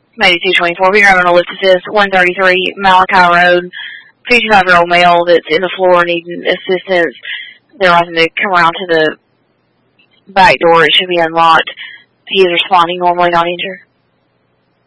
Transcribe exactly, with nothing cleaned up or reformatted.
Maybe two twenty-four. We're going to list this is one thirty-three Malachi Road. fifty-five-year-old male that's in the floor needing assistance. They're asking to come around to the back door. It should be unlocked. He is responding normally, not injured.